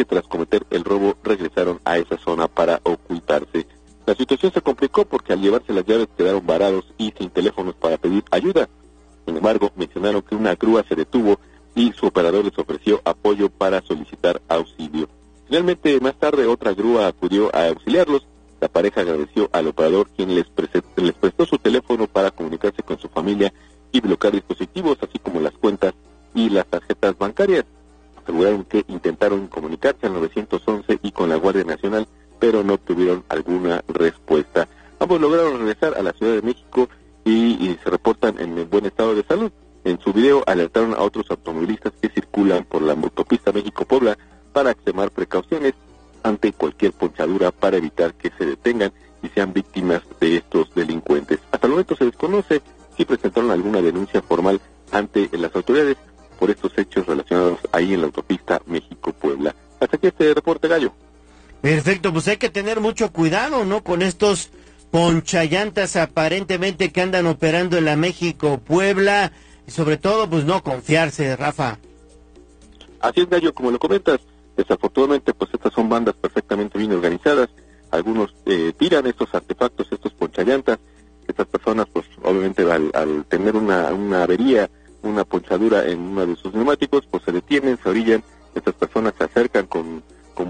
que tras cometer el robo regresaron a esa zona para ocultarse. La situación se complicó porque al llevarse las llaves quedaron varados y sin teléfonos para pedir ayuda. Sin embargo, mencionaron que una grúa se detuvo y su operador les ofreció apoyo para solicitar auxilio. Finalmente, más tarde, otra grúa acudió a auxiliarlos. La pareja agradeció al operador, quien les prestó su teléfono para comunicarse con su familia y bloquear dispositivos, así como las cuentas y las tarjetas bancarias. Aseguraron que intentaron comunicarse al 911 y con la Guardia Nacional, pero no obtuvieron alguna respuesta. Ambos lograron regresar a la Ciudad de México y se reportan en buen estado de salud. En su video alertaron a otros automovilistas que circulan por la autopista México-Puebla para extremar precauciones ante cualquier ponchadura para evitar que se detengan y sean víctimas de estos delincuentes. Hasta el momento se desconoce si presentaron alguna denuncia formal ante las autoridades por estos hechos relacionados ahí en la autopista México-Puebla. Hasta aquí este reporte, Gallo. Perfecto, pues hay que tener mucho cuidado, ¿no?, con estos ponchallantas aparentemente que andan operando en la México-Puebla, y sobre todo, pues no confiarse, Rafa. Así es, Gallo, como lo comentas, desafortunadamente, pues estas son bandas perfectamente bien organizadas. Algunos tiran estos artefactos, estos ponchallantas. Estas personas, pues obviamente al tener una avería, una ponchadura en uno de sus neumáticos, pues se detienen, se orillan. Estas personas se acercan con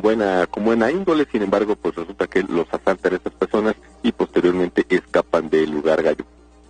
buena índole. Sin embargo, pues resulta que los asaltan estas personas y posteriormente escapan del lugar, Gallo.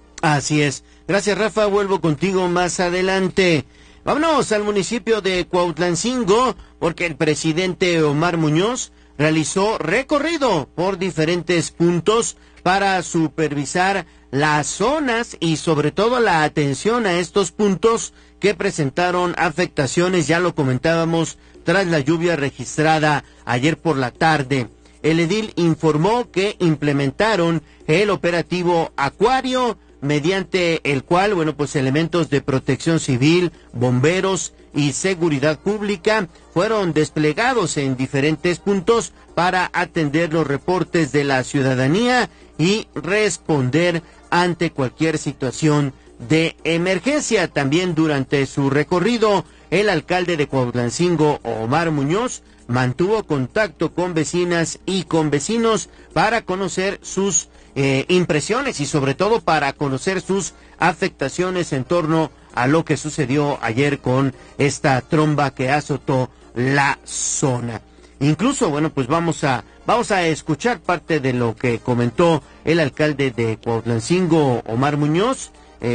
Así es. Gracias, Rafa. Vuelvo contigo más adelante. Vámonos al municipio de Cuautlancingo, porque el presidente Omar Muñoz realizó recorrido por diferentes puntos para supervisar las zonas y sobre todo la atención a estos puntos que presentaron afectaciones, ya lo comentábamos, tras la lluvia registrada ayer por la tarde. El edil informó que implementaron el operativo Acuario, mediante el cual, pues elementos de protección civil, bomberos y seguridad pública fueron desplegados en diferentes puntos para atender los reportes de la ciudadanía y responder ante cualquier situación de emergencia. También durante su recorrido, el alcalde de Cuautlancingo, Omar Muñoz, mantuvo contacto con vecinas y con vecinos para conocer sus impresiones y sobre todo para conocer sus afectaciones en torno a lo que sucedió ayer con esta tromba que azotó la zona. Incluso, pues vamos a escuchar parte de lo que comentó el alcalde de Cuautlancingo, Omar Muñoz,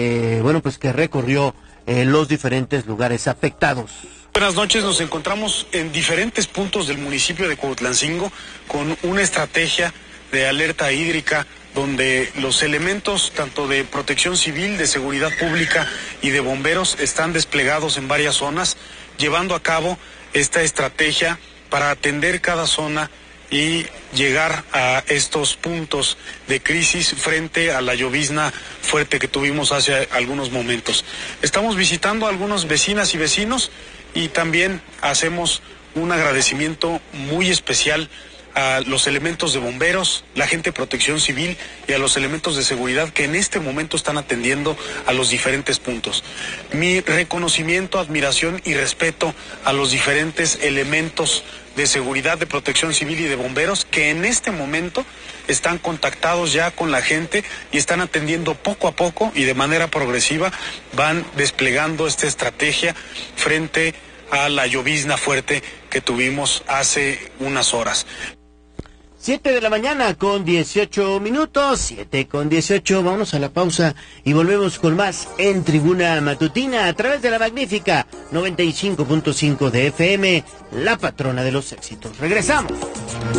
pues que recorrió los diferentes lugares afectados. Buenas noches, nos encontramos en diferentes puntos del municipio de Cuautlancingo con una estrategia de alerta hídrica donde los elementos tanto de protección civil, de seguridad pública y de bomberos están desplegados en varias zonas, llevando a cabo esta estrategia para atender cada zona y llegar a estos puntos de crisis frente a la llovizna fuerte que tuvimos hace algunos momentos. Estamos visitando a algunos vecinas y vecinos y también hacemos un agradecimiento muy especial a los elementos de bomberos, la gente de protección civil y a los elementos de seguridad que en este momento están atendiendo a los diferentes puntos. Mi reconocimiento, admiración y respeto a los diferentes elementos de seguridad, de protección civil y de bomberos que en este momento están contactados ya con la gente y están atendiendo poco a poco y de manera progresiva, van desplegando esta estrategia frente a la llovizna fuerte que tuvimos hace unas horas. 7 de la mañana con 18 minutos, 7:18, vamos a la pausa y volvemos con más en Tribuna Matutina a través de la magnífica 95.5 de FM, la patrona de los éxitos. Regresamos.